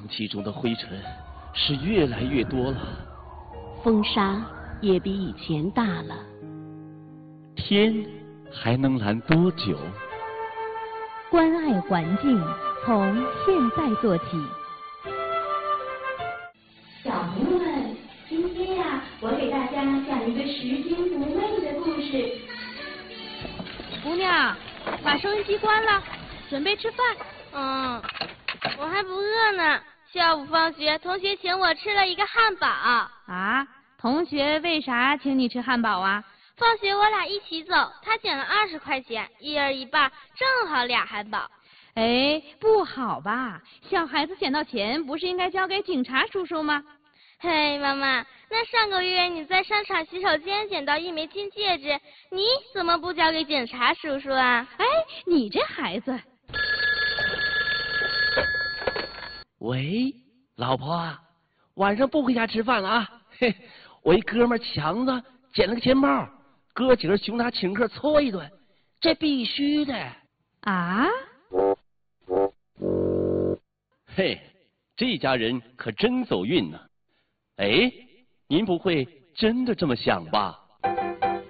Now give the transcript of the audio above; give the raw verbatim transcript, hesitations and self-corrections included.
气中的灰尘是越来越多了， 风沙也比以前大了。 天还能蓝多久？ 关爱环境，从现在做起。 小朋友们，今天呀、啊，我给大家讲一个拾金不昧的故事。 姑娘，把收音机关了，准备吃饭。 嗯，我还不饿呢。下午放学，同学请我吃了一个汉堡。 啊？同学为啥请你吃汉堡啊？ 放学我俩一起走，他捡了二十块钱，一人一半，正好俩汉堡。 哎，不好吧？小孩子捡到钱不是应该交给警察叔叔吗？ 嘿，妈妈，那上个月你在商场洗手间捡到一枚金戒指，你怎么不交给警察叔叔啊？ 哎，你这孩子。 喂，老婆啊，晚上不回家吃饭了啊？嘿，我一哥们强子捡了个钱包，哥几个熊他请客搓一顿，这必须的。 啊？ 嘿，这家人可真走运呢。哎，您不会真的这么想吧？